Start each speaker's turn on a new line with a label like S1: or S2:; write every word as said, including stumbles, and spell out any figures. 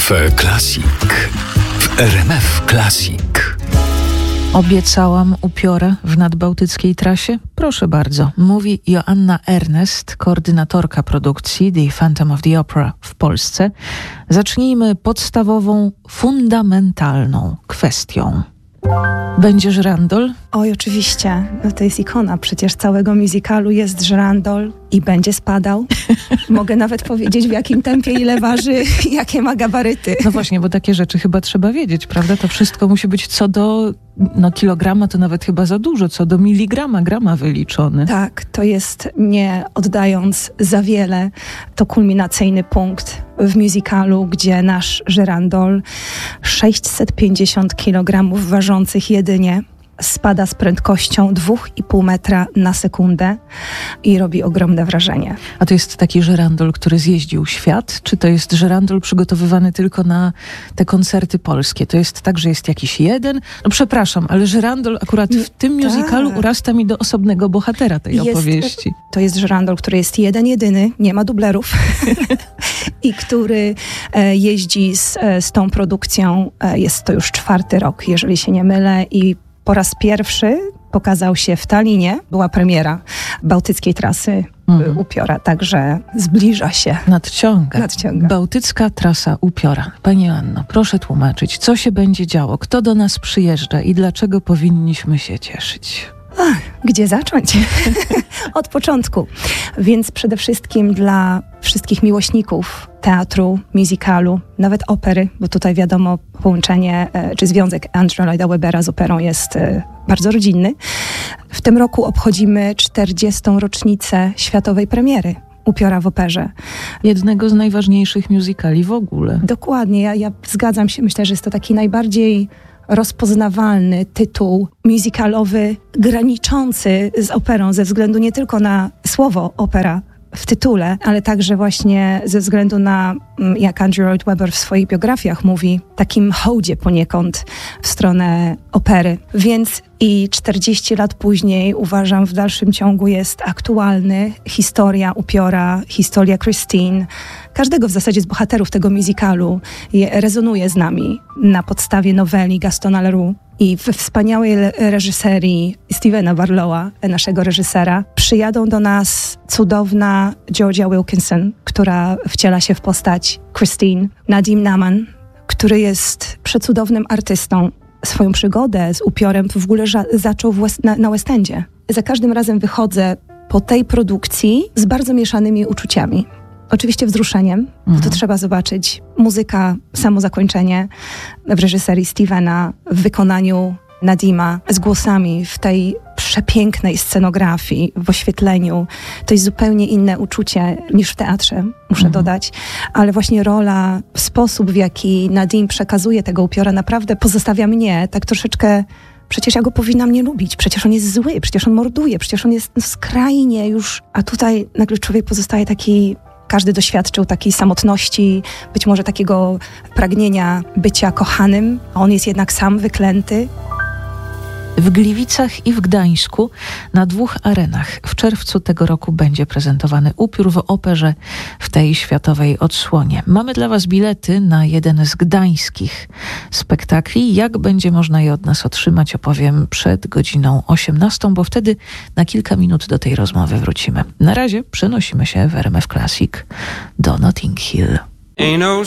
S1: Cafe Classic w R M F Classic.
S2: Obiecałam upiora w nadbałtyckiej trasie? Proszę bardzo, mówi Joanna Ernest, koordynatorka produkcji The Phantom of the Opera w Polsce. Zacznijmy podstawową, fundamentalną kwestią. Będzie żyrandol?
S3: Oj, oczywiście. No to jest ikona przecież całego musicalu. Jest żyrandol i będzie spadał. Mogę nawet powiedzieć, w jakim tempie, ile waży, jakie ma gabaryty.
S2: No właśnie, bo takie rzeczy chyba trzeba wiedzieć, prawda? To wszystko musi być co do no, kilograma, to nawet chyba za dużo, co do miligrama, grama wyliczone.
S3: Tak, to jest, nie oddając za wiele, to kulminacyjny punkt w musicalu, gdzie nasz żyrandol, sześćset pięćdziesiąt kilogramów ważących jedynie, spada z prędkością dwa i pół metra na sekundę i robi ogromne wrażenie.
S2: A to jest taki żyrandol, który zjeździł świat? Czy to jest żyrandol przygotowywany tylko na te koncerty polskie? To jest tak, że jest jakiś jeden? No przepraszam, ale żyrandol akurat w tym
S3: tak.
S2: musicalu urasta mi do osobnego bohatera tej
S3: jest,
S2: opowieści.
S3: To jest żyrandol, który jest jeden, jedyny, nie ma dublerów i który e, jeździ z, e, z tą produkcją. E, jest to już czwarty rok, jeżeli się nie mylę, i po raz pierwszy pokazał się w Tallinie. Była premiera bałtyckiej trasy mhm. upiora, także zbliża się.
S2: Nadciąga.
S3: Nadciąga.
S2: Bałtycka trasa upiora. Pani Anno, proszę tłumaczyć, co się będzie działo, kto do nas przyjeżdża i dlaczego powinniśmy się cieszyć?
S3: Ach, gdzie zacząć? Od początku. Więc przede wszystkim dla wszystkich miłośników teatru, musicalu, nawet opery, bo tutaj wiadomo, połączenie czy związek Andrew Lloyda Webbera z operą jest bardzo rodzinny. W tym roku obchodzimy czterdziestą rocznicę światowej premiery upiora w operze.
S2: Jednego z najważniejszych musicali w ogóle.
S3: Dokładnie, ja, ja zgadzam się. Myślę, że jest to taki najbardziej rozpoznawalny tytuł musicalowy, graniczący z operą ze względu nie tylko na słowo opera w tytule, ale także właśnie ze względu na, jak Andrew Lloyd Webber w swoich biografiach mówi, takim hołdzie poniekąd w stronę opery. Więc i czterdzieści lat później, uważam, w dalszym ciągu jest aktualny. Historia upiora, historia Christine, każdego w zasadzie z bohaterów tego musicalu je, rezonuje z nami na podstawie noweli Gastona Leroux. I we wspaniałej reżyserii Stevena Barlowa, naszego reżysera, przyjadą do nas cudowna Georgia Wilkinson, która wciela się w postać Christine, Nadim Naman, który jest przecudownym artystą. Swoją przygodę z upiorem w ogóle ża- zaczął w West, na, na West Endzie. Za każdym razem wychodzę po tej produkcji z bardzo mieszanymi uczuciami. Oczywiście wzruszeniem, mhm. bo to trzeba zobaczyć. Muzyka, samo zakończenie w reżyserii Stevena, w wykonaniu Nadima, z głosami w tej przepięknej scenografii, w oświetleniu. To jest zupełnie inne uczucie niż w teatrze, muszę mhm. dodać. Ale właśnie rola, sposób, w jaki Nadim przekazuje tego upiora, naprawdę pozostawia mnie tak troszeczkę. Przecież ja go powinnam nie lubić, przecież on jest zły, przecież on morduje, przecież on jest skrajnie już. A tutaj nagle człowiek pozostaje taki. Każdy doświadczył takiej samotności, być może takiego pragnienia bycia kochanym, a on jest jednak sam wyklęty.
S2: W Gliwicach i w Gdańsku na dwóch arenach w czerwcu tego roku będzie prezentowany upiór w operze w tej światowej odsłonie. Mamy dla Was bilety na jeden z gdańskich spektakli. Jak będzie można je od nas otrzymać, opowiem przed godziną osiemnastą, bo wtedy na kilka minut do tej rozmowy wrócimy. Na razie przenosimy się w R M F Classic do Notting Hill.
S4: Ain't no